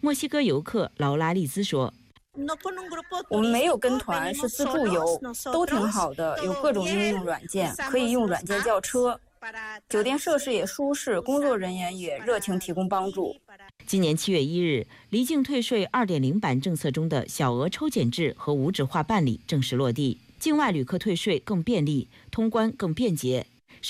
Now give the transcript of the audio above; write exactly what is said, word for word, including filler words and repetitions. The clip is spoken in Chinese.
墨西哥游客劳拉丽兹说。 我们没有跟团，是自助游，都挺好的，有各种应用软件，可以用软件叫车。酒店设施也舒适，工作人员也热情提供帮助。 今年七月一日，离境退税 二点零 版政策中的小额抽检制和无纸化办理正式落地，境外旅客退税更便利，通关更便捷。